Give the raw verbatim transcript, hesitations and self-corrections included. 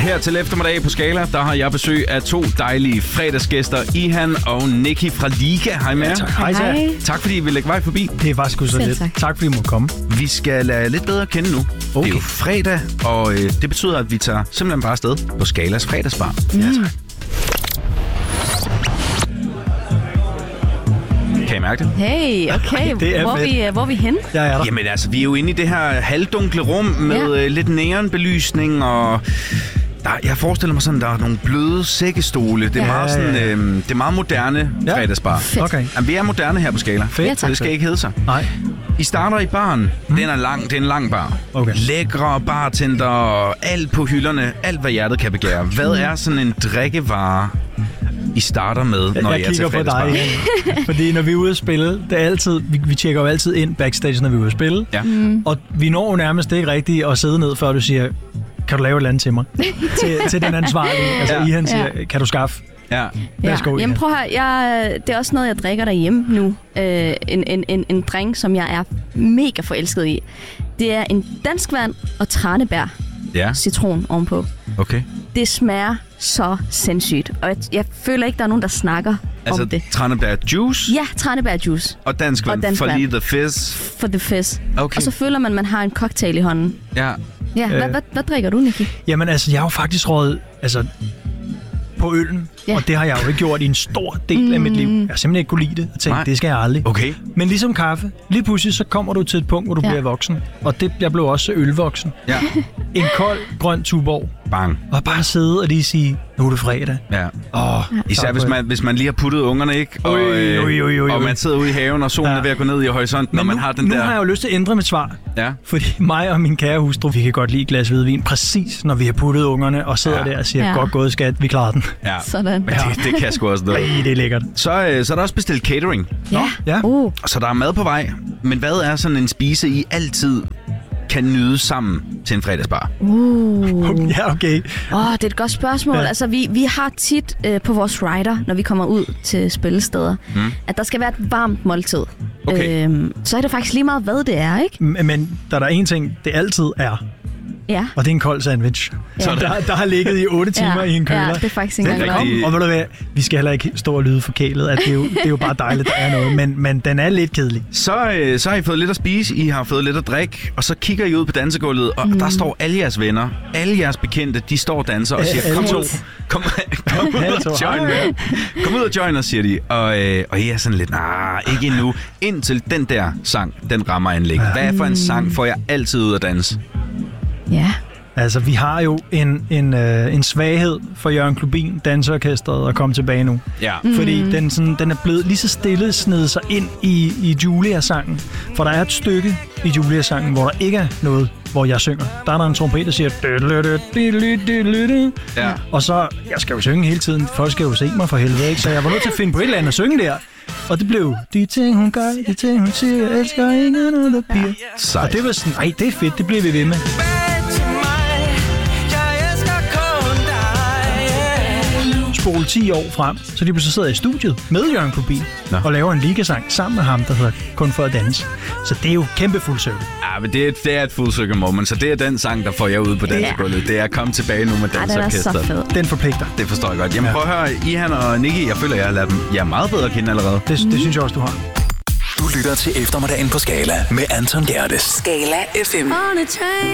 Her til eftermiddag på Skala, der har jeg besøg af to dejlige fredagsgæster, Ihan og Nikki fra Liga. Hej med jer. Tak. Hej, Hej. Tak fordi I vil lægge vej forbi. Det var sgu så Selv lidt. tak. Tak fordi I måtte komme. Vi skal lade lidt bedre kende nu. Okay. Det er jo fredag, og øh, det betyder, at vi tager simpelthen bare afsted på Skalas fredagsbar. Mm. Ja, tak. Kan I mærke det? Hey, okay. Det er hvor, er fedt. vi, hvor er vi hen? Jeg er der. Jamen altså, vi er jo inde i det her halvdunkle rum med Ja. øh, lidt neonbelysning og... Der, jeg forestiller mig sådan, der er nogle bløde sækkestole. Det er, Ja. meget, sådan, øh, det er meget moderne Ja. fredagsbar. Fedt. Okay. Jamen, vi er moderne her på Skala. Fedt. Ja, tak. Det skal ikke hedde sig. Nej. I starter i baren. Mm. Den er lang. Det er en lang bar. Okay. Lækre bartender og alt på hylderne. Alt, hvad hjertet kan begære. Hvad er sådan en drikkevare, I starter med, Jeg, når jeg I er til kigger på fredagsbar? dig igen. Fordi når vi er ude at spille, det er altid, vi, vi tjekker jo altid ind backstage, når vi er ude at spille. Ja. Mm. Og vi når jo nærmest ikke rigtigt at sidde ned, før du siger, kan du lave et eller andet til mig? til, til den ansvarlige. Altså, Ja. Ihan siger, Ja. kan du skaffe? Ja. Værsgo, Jamen Ihan. prøv at høre, jeg, det er også noget, jeg drikker derhjemme nu. Øh, en, en, en, en drink, som jeg er mega forelsket i. Det er en dansk vand og tranebær Ja, citron ovenpå. okay. Det smager så sindssygt. Og jeg, jeg føler ikke, der er nogen, der snakker Altså, om det. tranebær juice Ja, tranebær juice og dansk og vand dansk for vand. lige the fizz. for the fizz. Okay. Og så føler man, at man har en cocktail i hånden. Ja. Ja, hvad, Øh. hvad, hvad drikker du, Nikki? Jamen altså, jeg har jo faktisk røget altså, på øllen, Ja. og det har jeg jo ikke gjort i en stor del mm. af mit liv. Jeg har simpelthen ikke kunne lide det, og tænkte, Nej. det skal jeg aldrig. Okay. Men ligesom kaffe, lige pludselig så kommer du til et punkt, hvor du Ja. ja. bliver voksen. Og det, jeg blev også ølvoksen. Ja. En kold, grøn Tuborg, Bang. og bare sidde og lige sige, nu er det fredag. Ja. Åh, Især tak hvis for man, hvis man lige har puttet ungerne, ikke? Og, Ui, øh, ui, ui, ui, og ui. man sidder ude i haven, og solen Ja. er ved at gå ned i horisonten, Men og man nu, har den nu der... har jeg jo lyst til at ændre mit svar. Ja. Fordi mig og min kære hustru, vi kan godt lide et glas hvidvin, præcis når vi har puttet ungerne og sidder Ja. ja. der og siger, Ja. godt gået skat, vi klarer den. Ja. Sådan. Men det, det kan sgu også noget. Ej, det er lækkert. Så, øh, så er der også bestilt catering. Ja. Ja. Uh. Så der er mad på vej. Men hvad er sådan en spise, I altid kan nyde sammen til en fredagsbar? Uh. Ja, okay. Åh, oh, det er et godt spørgsmål. Ja. Ja. Altså, vi, vi har tit øh, på vores rider, når vi kommer ud til spillesteder, Mm. at der skal være et varmt måltid. Okay. Øhm, så er det faktisk lige meget, hvad det er, ikke? M- Men der er der en ting, det altid er, Ja. og det er en kold sandwich. Ja. Så der, der har ligget i otte timer ja. i en køler. Ja, det er faktisk ikke Det er engang rigtig- løgn. Og ved du hvad, vi skal heller ikke stå og lyde forkælet, at det er jo, det er jo bare dejligt, der er noget, men, men den er lidt kedelig. Så, øh, så har I fået lidt at spise, I har fået lidt at drikke, og så kigger I ud på dansegulvet, og mm. der står alle jeres venner, alle jeres bekendte, de står og danser og siger, Alle kom to. så, kom, kom ud Alle to. og join med. Kom ud og join os, siger de. Og, øh, og I er sådan lidt, nej, ikke endnu. Indtil den der sang, den rammer anlæg. Hvad for en sang får jeg altid ud at danse? Ja. Altså, vi har jo en, en, øh, en svaghed for Jørgen Klubin, danseorkestret, at komme tilbage nu. Ja. Mm. Fordi den, sådan, den er blevet lige så stille snedet sig ind i, i Julia-sangen. For der er et stykke i Julia-sangen, hvor der ikke er noget, hvor jeg synger. Der er der en trompet, der siger... Ja. Og så, jeg skal jo synge hele tiden. Folk skal jo se mig for helvede, ikke? Så jeg var nødt til at finde på et eller andet at synge der. Og det blev... De ting, hun gør, de ting, hun siger, jeg elsker ingen andre piger. Sejt. Og det var sådan, nej, det er fedt, det bliver vi ved med. Spole ti år frem, så de pludselig sidder i studiet med Jørgen Klubin Nå. og laver en ligasang sammen med ham, der hedder Kun for at danse. Så det er jo kæmpe fuld cirkel. Ja, men det er, det er et full circle moment, så det er den sang, der får jeg ud på dansegulvet. Det er at komme tilbage nu med Ej, den er så dansorkestret. fed. Den forpligter. Det forstår jeg godt. Jamen prøv at høre, Ihan og Nikki, jeg føler, jeg har lært dem jeg er meget bedre at kende allerede. Det, det synes jeg også, du har. Du lytter til eftermiddagen på Skala med Anton Gerdes. Skala F M. On a train.